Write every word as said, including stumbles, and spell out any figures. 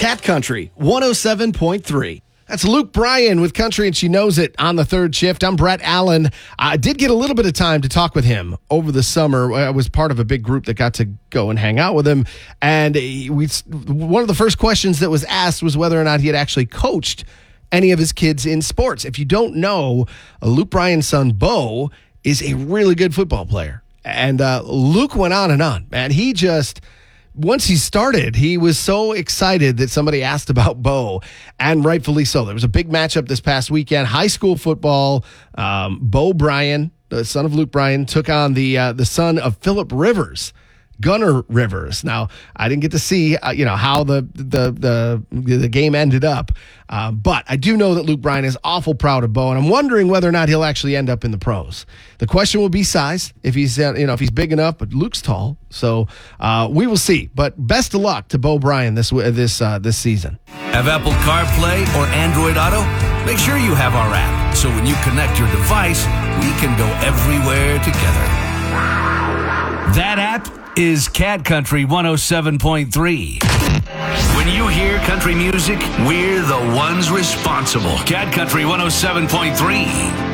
Cat Country one oh seven point three. That's Luke Bryan with Country and She Knows It on the third shift. I'm Brett Allen. I did get a little bit of time to talk with him over the summer. I was part of a big group that got to go and hang out with him. And we, one of the first questions that was asked was whether or not he had actually coached any of his kids in sports. If you don't know, Luke Bryan's son, Bo, is a really good football player. And uh, Luke went on and on, man. He just... Once he started, he was so excited that somebody asked about Bo, and rightfully so. There was a big matchup this past weekend, high school football. Um, Bo Bryan, the son of Luke Bryan, took on the uh, the son of Philip Rivers, Gunner Rivers. Now, I didn't get to see uh, you know how the the the the game ended up, uh, but I do know that Luke Bryan is awful proud of Bo, and I'm wondering whether or not he'll actually end up in the pros. The question will be size, if he's uh, you know if he's big enough, but Luke's tall, so uh, we will see. But best of luck to Bo Bryan this this uh, this season. Have Apple CarPlay or Android Auto? Make sure you have our app, so when you connect your device, we can go everywhere together. That app is Cat Country one oh seven point three. When you hear country music, we're the ones responsible. Cat Country one oh seven point three.